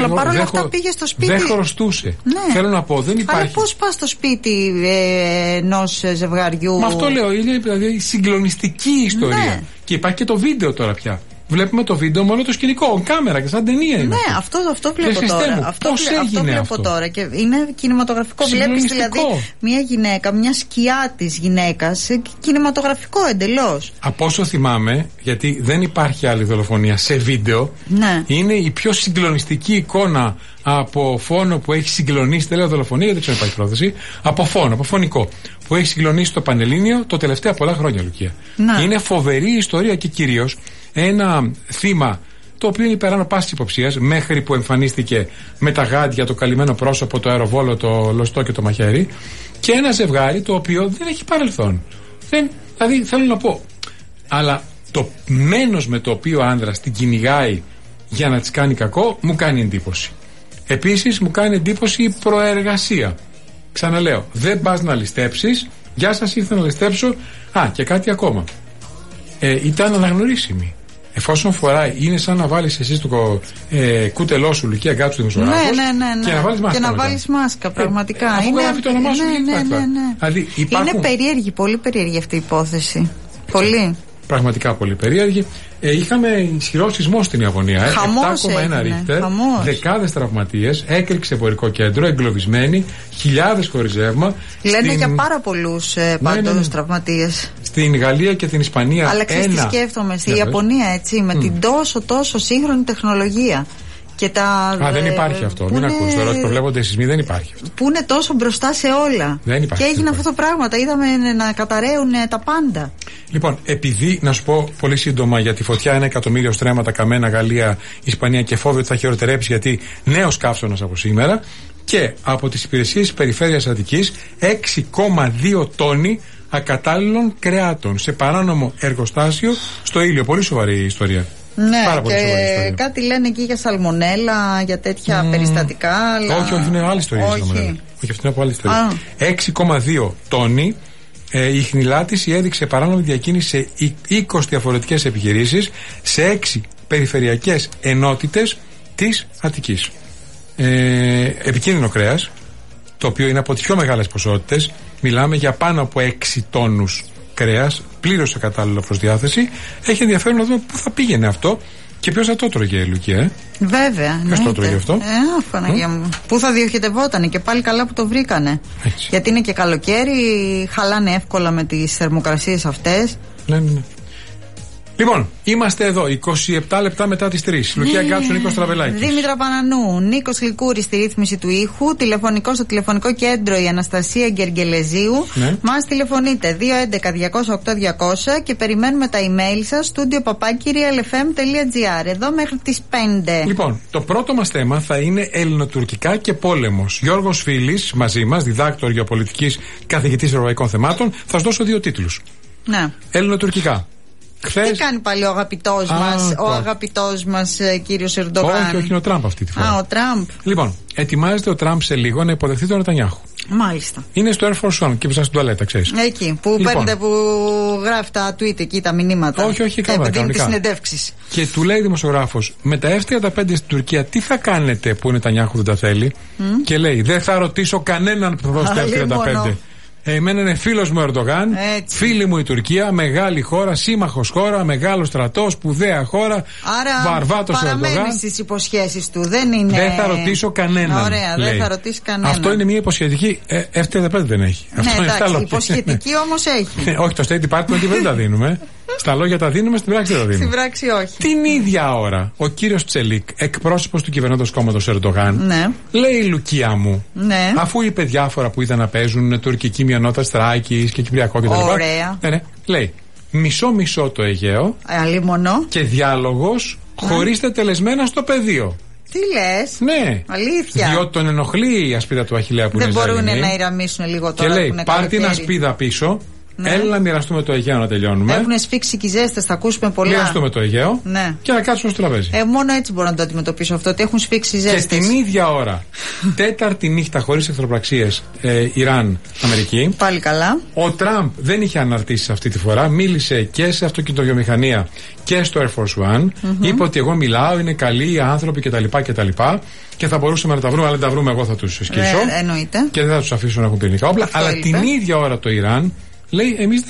Αλλά παρόλα αυτά πήγε στο σπίτι. Δεν χρωστούσε. Ναι. Θέλω να πω, δεν υπάρχει. Αλλά πώς πας στο σπίτι ενός ζευγαριού. Μα αυτό λέω, είναι δηλαδή συγκλονιστική ιστορία. Ναι. Και υπάρχει και το βίντεο τώρα πια. Βλέπουμε το βίντεο με όλο το σκηνικό, κάμερα και σαν ταινία είναι. Ναι, αυτό βλέπω τώρα. Αυτό βλέπω τώρα. Και είναι κινηματογραφικό. Βλέπεις δηλαδή μια γυναίκα, μια σκιά της γυναίκας, κινηματογραφικό εντελώς. Από όσο θυμάμαι, γιατί δεν υπάρχει άλλη δολοφονία σε βίντεο, ναι. Είναι η πιο συγκλονιστική εικόνα από φόνο που έχει συγκλονίσει. Δεν λέω δολοφονία, γιατί δεν υπάρχει πρόθεση. Από φόνο, από φωνικό. Που έχει συγκλονίσει το Πανελλήνιο τα τελευταία πολλά χρόνια, Λουκία. Ναι. Είναι φοβερή ιστορία και κυρίως ένα θύμα το οποίο είναι υπεράνω πάσης υποψίας, μέχρι που εμφανίστηκε με τα γάντια, το καλυμμένο πρόσωπο, το αεροβόλο, το λωστό και το μαχαίρι, και ένα ζευγάρι το οποίο δεν έχει παρελθόν. Δηλαδή θέλω να πω, αλλά το μένος με το οποίο ο άνδρας την κυνηγάει για να της κάνει κακό μου κάνει εντύπωση. Επίσης μου κάνει εντύπωση η προεργασία. Ξαναλέω, δεν πας να ληστέψεις. Γεια σας, ήρθα να ληστέψω. Και κάτι ακόμα. Ήταν αναγνωρίσιμη. Εφόσον φοράει, είναι σαν να βάλεις εσύ το κούτελό σου, Λουκία Γκάτσου, δημοσιογράφος, ναι. και να βάλεις μάσκα. Και να βάλεις μάσκα, πραγματικά. Αφού γράφει το όνομά σου, ναι. Δηλαδή, υπάρχουν... Είναι περίεργη, πολύ περίεργη αυτή η υπόθεση. Πολύ. Πραγματικά πολύ περίεργη. Είχαμε ισχυρό σεισμό στην Ιαπωνία. 7,1 ρίχτερ, δεκάδες τραυματίες, έκρηξε εμπορικό κέντρο, εγκλωβισμένοι, χιλιάδες χωρίς ρεύμα. Λένε για πάρα πολλούς πάντως τραυματίες. Στην Γαλλία και την Ισπανία. Αλλά ξέρεις τι σκέφτομαι, στη Ιαπωνία, έτσι, με την τόσο σύγχρονη τεχνολογία. Δεν υπάρχει αυτό. Μην ακούς τώρα ότι προβλέπονται σεισμοί, δεν υπάρχει αυτό. Που είναι τόσο μπροστά σε όλα. Δεν υπάρχει. Και έγινε αυτό το πράγμα. Είδαμε να καταραίουν τα πάντα. Λοιπόν, επειδή να σου πω πολύ σύντομα για τη φωτιά, 1 εκατομμύριο στρέμματα καμένα, Γαλλία, Ισπανία, και φόβο ότι θα χειροτερέψει γιατί νέος καύσωνας από σήμερα. Και από τις υπηρεσίες της Περιφέρειας Αττικής 6,2 τόνοι ακατάλληλων κρεάτων σε παράνομο εργοστάσιο στο Ήλιο. Πολύ σοβαρή ιστορία. Ναι, και κάτι λένε εκεί για σαλμονέλα, για τέτοια περιστατικά. Αλλά... Όχι, είναι άλλη ιστορία. Όχι, αυτή είναι από άλλη ιστορία. 6,2 τόνοι. Η χνηλάτιση έδειξε παράνομη διακίνηση σε 20 διαφορετικές επιχειρήσεις σε 6 περιφερειακές ενότητες της Αττικής. Επικίνδυνο κρέας, το οποίο είναι από τις πιο μεγάλες ποσότητες. Μιλάμε για πάνω από 6 τόνους κρέας, πλήρως ακατάλληλο προς διάθεση. Έχει ενδιαφέρον να δούμε πού θα πήγαινε αυτό και ποιος θα το τρώγε, Λουκία. Βέβαια. Ποιος το τρώγε αυτό. Παναγία μου. Πού θα διοχετευότανε, και πάλι καλά που το βρήκανε. Έτσι. Γιατί είναι και καλοκαίρι, χαλάνε εύκολα με τις θερμοκρασίες αυτές. Ναι. Λοιπόν, είμαστε εδώ 27 λεπτά μετά τις 3. Λουκία Γκάτσου, Νίκος Τραβελάκης. Δήμητρα Πανανού, Νίκος Λικούρης στη ρύθμιση του ήχου. Τηλεφωνικό στο τηλεφωνικό κέντρο η Αναστασία Γκεργελεζίου. Ναι. Μας τηλεφωνείτε 211-200-8200 και περιμένουμε τα email σας studio@realfm.gr. Εδώ μέχρι τις 5. Λοιπόν, το πρώτο μας θέμα θα είναι ελληνοτουρκικά και πόλεμος. Γιώργος Φίλης μαζί μας, διδάκτορ γεωπολιτικής, καθηγητής ευρωπαϊκών θεμάτων. Θα σας δώσω 2 τίτλους. Ναι. Ελληνοτουρκικά. Τι κάνει πάλι ο αγαπητός μας κύριος Ερντογάν? Όχι, είναι ο Τραμπ αυτή τη φορά. Ο Τραμπ. Λοιπόν, ετοιμάζεται ο Τραμπ σε λίγο να υποδεχθεί τον Νετανιάχου. Μάλιστα. Είναι στο Air Force One και μπροστά στην τουαλέτα, ξέρεις. Εκεί που παίρνετε, που γράφει τα tweet εκεί, τα μηνύματα. Όχι, κανονικά. Τις συνεντεύξεις. Και του λέει δημοσιογράφος, με τα F-35 στην Τουρκία τι θα κάνετε που ο Νετανιάχου δεν τα θέλει? Και λέει, δεν θα ρωτήσω κανέναν που θα δώσει τα F-35. Εμένα είναι φίλος μου ο Ερντογάν, φίλη μου η Τουρκία, μεγάλη χώρα, σύμμαχος χώρα, μεγάλο στρατό, σπουδαία χώρα. Βαρβάτος ο Ερντογάν. Παραμένει στις υποσχέσεις του, δεν είναι. Δεν θα ρωτήσω κανέναν. Ωραία, λέει. δεν θα ρωτήσει κανέναν. Αυτό είναι μια υποσχετική. F-35 δεν έχει. Ναι, αυτό εντάξει, υποσχετική όμως έχει. Όχι, το State Department δεν τα δίνουμε. Στα λόγια τα δίνουμε, στην πράξη δεν τα δίνουμε. Στην πράξη όχι. Την ίδια ώρα, ο κύριος Τσελίκ, εκπρόσωπος του κυβερνώντος κόμματος Ερντογάν, ναι, λέει, Λουκία μου, ναι, αφού είπε διάφορα που είδα να παίζουν τουρκική μειονότητα Στράκης και Κυπριακό κτλ. Ωραία. Ναι, λέει, μισό-μισό το Αιγαίο και διάλογος χωρίς τελεσμένα στο πεδίο. Τι λες? Ναι. Αλήθεια. Διότι τον ενοχλεί η ασπίδα του Αχιλλέα που δεν είναι μπορούν ζαλινή. Να ηρεμήσουν λίγο τώρα. Και λέει, πάρ' την ασπίδα πίσω, Ναι. Έλα να μοιραστούμε το Αιγαίο να τελειώνουμε. Έχουν σφίξει και οι ζέστες, θα ακούσουμε πολλά. Μοιραστούμε το Αιγαίο, ναι, και να κάτσουμε στο τραπέζι. Μόνο έτσι μπορώ να το αντιμετωπίσω αυτό, ότι έχουν σφίξει οι ζέστες. Και την ίδια ώρα, τέταρτη νύχτα χωρίς εχθροπραξίες, Ιράν-Αμερική. Πάλι καλά. Ο Τραμπ δεν είχε αναρτήσεις αυτή τη φορά. Μίλησε και σε αυτοκινητοβιομηχανία και στο Air Force One. Είπε ότι εγώ μιλάω, είναι καλοί οι άνθρωποι κτλ. Και θα μπορούσαμε να τα βρούμε, αλλά δεν τα βρούμε, εγώ θα τους σκίσω. Εννοείται. Και δεν θα τους αφήσω να έχουν πυρηνικά όπλα. Αυτό αλλά είπε. την ίδια ώρα το Ιράν λέει: εμείς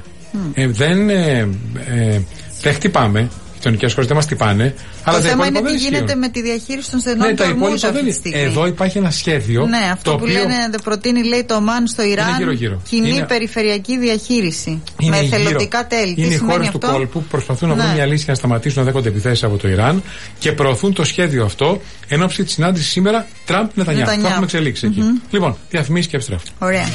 δεν χτυπάμε. Οι γειτονικές χώρες δεν μας χτυπάνε. Αλλά το θέμα είναι τι γίνεται με τη διαχείριση των στενών του Ορμούζ αυτή τη στιγμή. Εδώ υπάρχει ένα σχέδιο. Ναι, αυτό που λένε, προτείνει, λέει το ΟΜΑΝ στο Ιράν, κοινή περιφερειακή διαχείριση. Με εθελοντικά τέλη. Είναι οι χώρες του κόλπου που προσπαθούν να βρουν μια λύση για να σταματήσουν να δέχονται επιθέσεις από το Ιράν και προωθούν το σχέδιο αυτό εν ώψη της συνάντησης σήμερα Τραμπ-Νετανιάχου. Θα έχουμε εξελίξει εκεί. Λοιπόν, διαφημίσεις και επιστρέφω. Ωραία.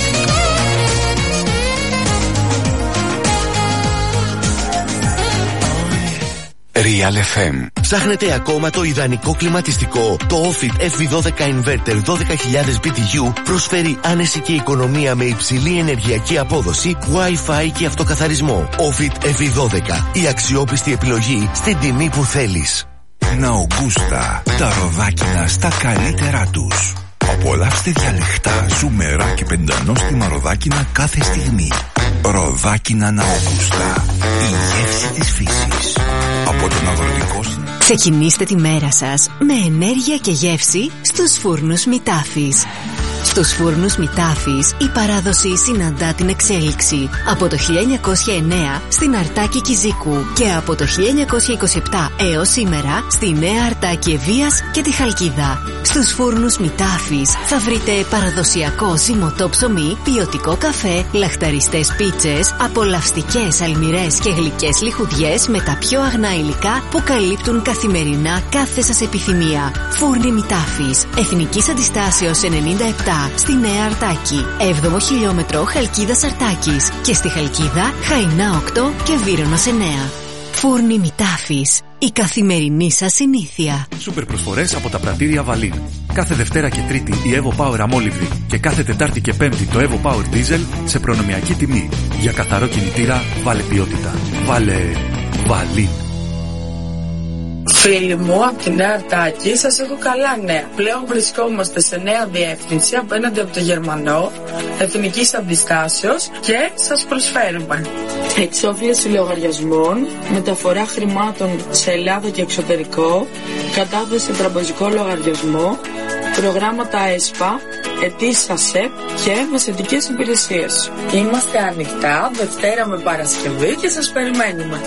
Real FM. Ψάχνετε ακόμα το ιδανικό κλιματιστικό? Το Ofit FV12 Inverter 12.000 BTU προσφέρει άνεση και οικονομία με υψηλή ενεργειακή απόδοση, Wi-Fi και αυτοκαθαρισμό. Ofit FV12. Η αξιόπιστη επιλογή στην τιμή που θέλεις. Ναουγκούστα. Τα ροδάκινα στα καλύτερά τους. Απολαύστε διαλεκτά, ζουμερά και πεντανόστιμα ροδάκινα κάθε στιγμή. Ροδάκινα Ναουγκούστα. Η γεύση της φύσης. Από τον αγροτικό. Ξεκινήστε τη μέρα σας με ενέργεια και γεύση στους φούρνους Μητάφης. Στους φούρνους Μητάφης η παράδοση συναντά την εξέλιξη. Από το 1909 στην Αρτάκη Κιζίκου και από το 1927 έως σήμερα στη Νέα Αρτάκη Ευβοίας και τη Χαλκίδα. Στους φούρνους Μητάφης θα βρείτε παραδοσιακό ζυμωτό ψωμί, ποιοτικό καφέ, λαχταριστές πίτσες, απολαυστικές αλμυρές και γλυκές λιχουδιές με τα πιο αγνά υλικά που καλύπτουν καθημερινά κάθε σας επιθυμία. Φούρνοι Μητάφης, Εθνικής Αντιστάσεως 97 στη Νέα Αρτάκη, 7ο χιλιόμετρο Χαλκίδας Αρτάκης και στη Χαλκίδα Χαϊνά 8 και Βύρωνος 9. Φούρνοι Μητάφης, η καθημερινή σας συνήθεια. Σούπερ προσφορές από τα πρατήρια Βαλίν. Κάθε Δευτέρα και Τρίτη η Evo Power αμόλυβδη και κάθε Τετάρτη και Πέμπτη το Evo Power Diesel σε προνομιακή τιμή. Για καθαρό κινητήρα βάλε ποιότητα. Βάλε Βαλίν. Φίλοι μου, από τη Νέα Αρτάκη σας έχω καλά νέα. Πλέον βρισκόμαστε σε νέα διεύθυνση απέναντι από το Γερμανό, Εθνικής Αντιστάσεως και σας προσφέρουμε εξόφληση λογαριασμών, μεταφορά χρημάτων σε Ελλάδα και εξωτερικό, κατάθεση τραπεζικό λογαριασμό, προγράμματα ΕΣΠΑ, αιτήσεις ΑΣΕΠ και μεσαιτικές υπηρεσίες. Είμαστε ανοιχτά Δευτέρα με Παρασκευή και σας περιμένουμε.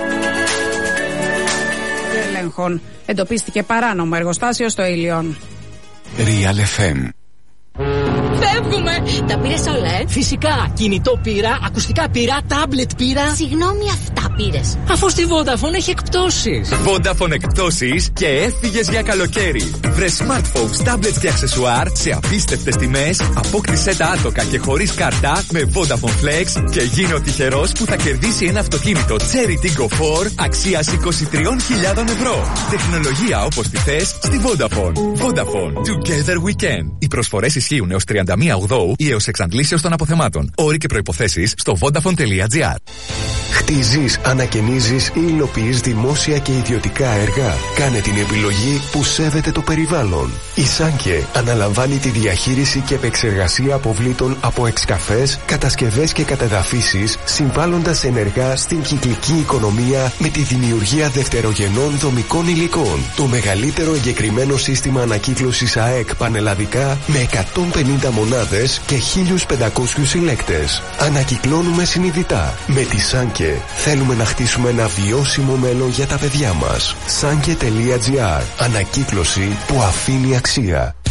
Ελέγχων. Εντοπίστηκε παράνομο εργοστάσιο στο Ήλιον. Real FM. Φεύγουμε! Τα πήρες όλα, Φυσικά. Κινητό πήρα, ακουστικά πήρα, τάμπλετ πήρα. Συγγνώμη, αυτά πήρες. Αφού στη Vodafone έχει εκπτώσεις. Vodafone εκπτώσεις και έφυγες για καλοκαίρι. Βρε smartphones, tablets και αξεσουάρ σε απίστευτες τιμές. Απόκτησέ τα άτοκα και χωρίς κάρτα με Vodafone Flex και γίνε ο τυχερός που θα κερδίσει ένα αυτοκίνητο Cherry Tiggo 4 αξίας 23.000 ευρώ. Τεχνολογία όπως τη θες στη Vodafone. Vodafone. Together we can. Οι προσφορές ισχύουν έως 31 Οκτώου ή έως εξαντλήσεως των αποθεμάτων. Όροι και προϋποθέσεις στο vodafone.gr. Χτίζεις, ανακαινίζεις ή υλοποιείς δημόσια και ιδιωτικά έργα? Κάνε την επιλογή που σέβεται το περιβάλλον. Η Σάνκε αναλαμβάνει τη διαχείριση και επεξεργασία αποβλήτων από εξκαφές, κατασκευές και κατεδαφίσεις, συμβάλλοντας ενεργά στην κυκλική οικονομία με τη δημιουργία δευτερογενών δομικών υλικών. Το μεγαλύτερο εγκεκριμένο σύστημα ανακύκλωσης ΑΕΚ πανελλαδικά με 150 μονάδες και 1.500 συλλέκτες. Ανακυκλώνουμε συνειδητά. Με τη Σάνκε θέλουμε να χτίσουμε ένα βιώσιμο μέλλον για τα παιδιά μας. Sanke.gr. Ανακύκλωση που αφήνει αξία.